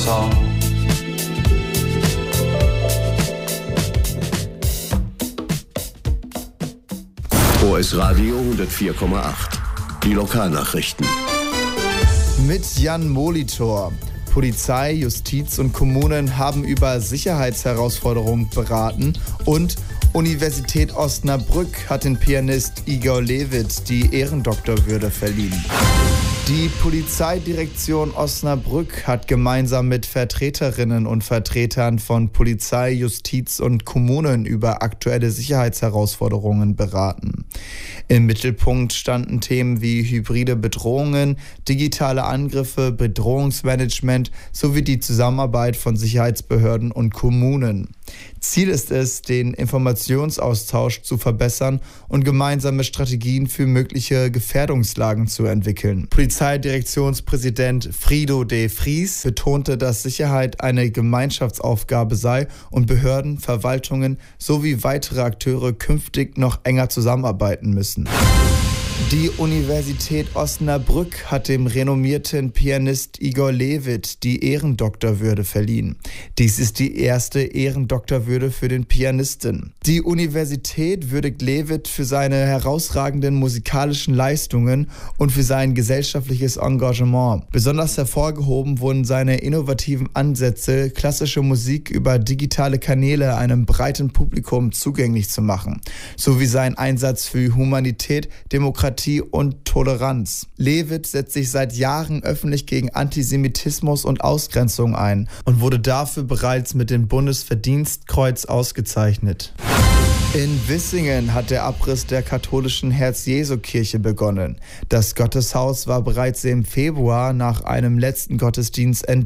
OS Radio 104,8. Die Lokalnachrichten. Mit Jan Molitor. Polizei, Justiz und Kommunen haben über Sicherheitsherausforderungen beraten und Universität Osnabrück hat den Pianist Igor Levit die Ehrendoktorwürde verliehen. Die Polizeidirektion Osnabrück hat gemeinsam mit Vertreterinnen und Vertretern von Polizei, Justiz und Kommunen über aktuelle Sicherheitsherausforderungen beraten. Im Mittelpunkt standen Themen wie hybride Bedrohungen, digitale Angriffe, Bedrohungsmanagement sowie die Zusammenarbeit von Sicherheitsbehörden und Kommunen. Ziel ist es, den Informationsaustausch zu verbessern und gemeinsame Strategien für mögliche Gefährdungslagen zu entwickeln. Polizeidirektionspräsident Frido de Vries betonte, dass Sicherheit eine Gemeinschaftsaufgabe sei und Behörden, Verwaltungen sowie weitere Akteure künftig noch enger zusammenarbeiten müssen. Die Universität Osnabrück hat dem renommierten Pianist Igor Levit die Ehrendoktorwürde verliehen. Dies ist die erste Ehrendoktorwürde für den Pianisten. Die Universität würdigt Levit für seine herausragenden musikalischen Leistungen und für sein gesellschaftliches Engagement. Besonders hervorgehoben wurden seine innovativen Ansätze, klassische Musik über digitale Kanäle einem breiten Publikum zugänglich zu machen, sowie sein Einsatz für Humanität, Demokratie und Toleranz. Levit setzt sich seit Jahren öffentlich gegen Antisemitismus und Ausgrenzung ein und wurde dafür bereits mit dem Bundesverdienstkreuz ausgezeichnet. In Vissingen hat der Abriss der katholischen Herz-Jesu-Kirche begonnen. Das Gotteshaus war bereits im Februar nach einem letzten Gottesdienst